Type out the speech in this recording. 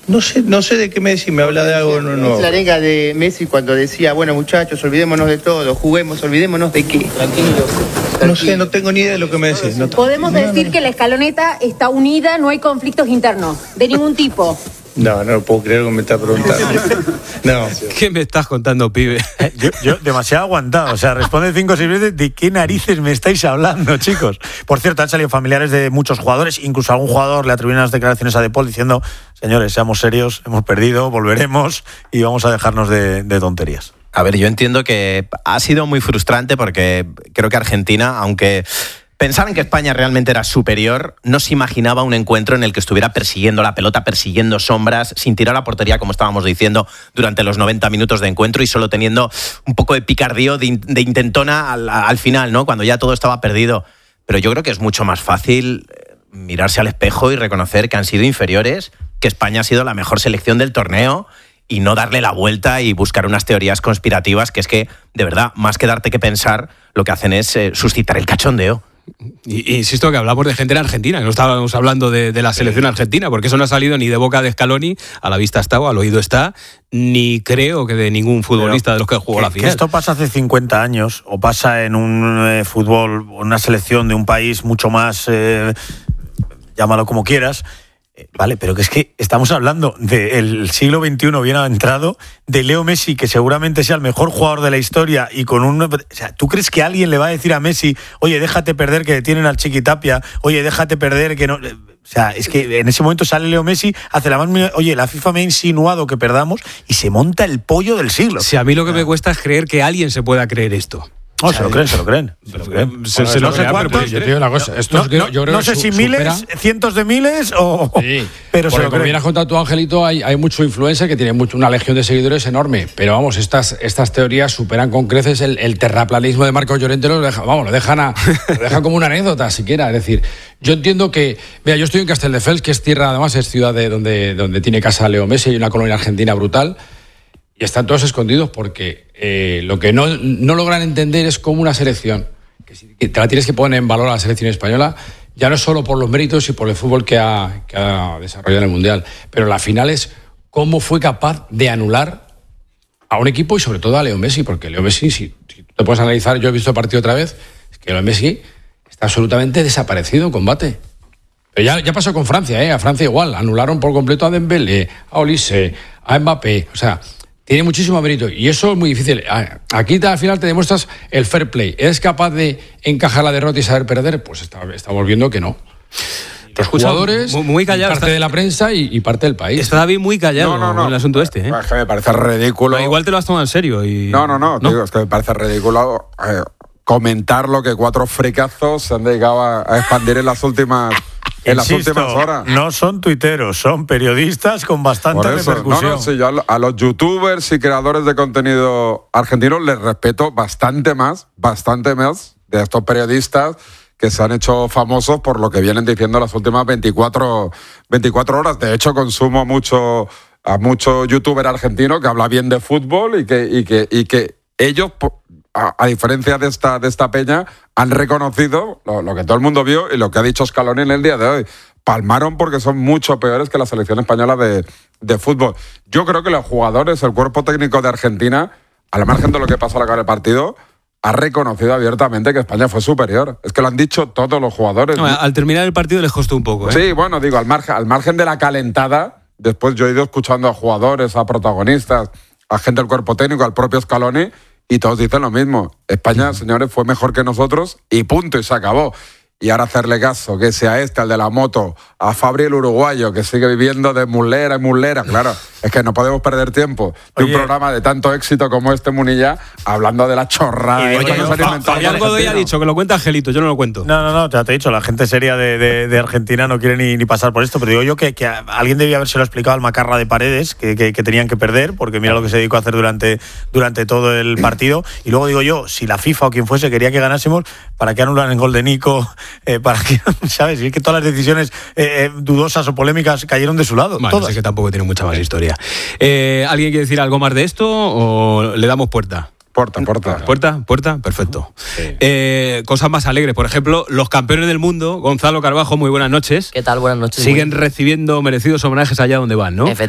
No sé de qué Messi me habla de algo no. La arenga de Messi cuando decía, bueno muchachos, olvidémonos de todo, juguemos, olvidémonos de qué. Tranquilos. No sé, no tengo ni idea de lo que me decís. Podemos decir que la escaloneta está unida, no hay conflictos internos, de ningún tipo. No puedo creer que me está preguntando. No. ¿Qué me estás contando, pibe? Yo demasiado aguantado. O sea, responde 5 o 6 veces. ¿De qué narices me estáis hablando, chicos? Por cierto, han salido familiares de muchos jugadores. Incluso algún jugador le atribuyen las declaraciones a De Paul diciendo: señores, seamos serios, hemos perdido, volveremos y vamos a dejarnos de tonterías. A ver, yo entiendo que ha sido muy frustrante porque creo que Argentina, aunque pensaban que España realmente era superior, no se imaginaba un encuentro en el que estuviera persiguiendo la pelota, persiguiendo sombras, sin tirar a portería, como estábamos diciendo, durante los 90 minutos de encuentro y solo teniendo un poco de picardío, de intentona al final, ¿no? Cuando ya todo estaba perdido. Pero yo creo que es mucho más fácil mirarse al espejo y reconocer que han sido inferiores, que España ha sido la mejor selección del torneo y no darle la vuelta y buscar unas teorías conspirativas que es que, de verdad, más que darte que pensar, lo que hacen es suscitar el cachondeo. Y insisto que hablamos de gente en Argentina, que no estábamos hablando de la selección argentina, porque eso no ha salido ni de boca de Scaloni, a la vista está o al oído está, ni creo que de ningún futbolista de los que jugó la final. Que esto pasa hace 50 años, o pasa en un fútbol, una selección de un país mucho más, llámalo como quieras. Vale, pero que es que estamos hablando del siglo XXI bien adentrado, de Leo Messi, que seguramente sea el mejor jugador de la historia, y con un... O sea, ¿tú crees que alguien le va a decir a Messi, oye, déjate perder que detienen al Chiquitapia, oye, déjate perder que no... O sea, es que en ese momento sale Leo Messi, hace la más... Oye, la FIFA me ha insinuado que perdamos, y se monta el pollo del siglo. Si a mí lo que me cuesta es creer que alguien se pueda creer esto. No, se lo creen. Se lo creen, pero yo te digo una cosa. No sé si miles, cientos de miles o... Sí, pero se lo como bien has contado tú, Angelito, hay mucho influencer que tiene una legión de seguidores enorme. Pero vamos, estas teorías superan con creces el terraplanismo de Marcos Llorente. Lo dejan como una anécdota siquiera. Es decir, yo entiendo que... Mira, yo estoy en Castelldefels, que es tierra, además es ciudad donde tiene casa Leo Messi, y una colonia argentina brutal. Y están todos escondidos porque lo que no logran entender es cómo una selección, que te la tienes que poner en valor a la selección española, ya no solo por los méritos y por el fútbol que ha desarrollado en el Mundial, pero la final es cómo fue capaz de anular a un equipo y sobre todo a Leo Messi, porque Leo Messi, si tú te puedes analizar, yo he visto el partido otra vez, es que Leo Messi está absolutamente desaparecido en combate. Pero ya pasó con Francia, a Francia igual, anularon por completo a Dembélé, a Olise, a Mbappé, o sea... Tiene muchísimo mérito y eso es muy difícil. Aquí al final te demuestras el fair play. ¿Eres capaz de encajar la derrota y saber perder? Pues estamos viendo que no. Los jugadores, muy callado, parte de la prensa y parte del país. Está David muy callado en el asunto este. Es que me parece ridículo. Pero igual te lo has tomado en serio. No. Digo, es que me parece ridículo comentar lo que 4 fricazos se han dedicado a expandir en las últimas... Insisto, últimas horas. No son tuiteros, son periodistas con bastante repercusión. Sí, yo a los youtubers y creadores de contenido argentinos les respeto bastante más de estos periodistas que se han hecho famosos por lo que vienen diciendo las últimas 24 horas. De hecho, consumo a mucho youtuber argentino que habla bien de fútbol y que ellos... A diferencia de esta peña, han reconocido lo que todo el mundo vio y lo que ha dicho Scaloni en el día de hoy. Palmaron porque son mucho peores que la selección española de fútbol. Yo creo que los jugadores, el cuerpo técnico de Argentina, al margen de lo que pasó al acabar el partido, ha reconocido abiertamente que España fue superior. Es que lo han dicho todos los jugadores. No, al terminar el partido les costó un poco. Sí, bueno, digo, al margen de la calentada, después yo he ido escuchando a jugadores, a protagonistas, a gente del cuerpo técnico, al propio Scaloni, y todos dicen lo mismo. España, señores, fue mejor que nosotros y punto, y se acabó. Y ahora hacerle caso, que sea al de la moto, a Fabri el uruguayo, que sigue viviendo de mulera en mulera. Claro, es que no podemos perder tiempo de un programa de tanto éxito como este Munilla, hablando de la chorrada. Fabián Godoy ha dicho que lo cuenta Angelito, yo no lo cuento. No, ya te he dicho, la gente seria de Argentina no quiere ni pasar por esto, pero digo yo que alguien debía habérselo explicado al Macarra de Paredes, que tenían que perder, porque mira lo que se dedicó a hacer durante todo el partido. Y luego digo yo, si la FIFA o quien fuese quería que ganásemos, ¿para qué anulan el gol de Nico? Para que, ¿sabes? Y es que todas las decisiones dudosas o polémicas cayeron de su lado. Bueno, todas. Es que tampoco tiene mucha más historia. ¿Alguien quiere decir algo más de esto o le damos puerta? Puerta, perfecto. Sí. Cosas más alegres, por ejemplo, los campeones del mundo, Gonzalo Carbajo, muy buenas noches. ¿Qué tal? Buenas noches. Siguen recibiendo merecidos homenajes allá donde van, ¿no?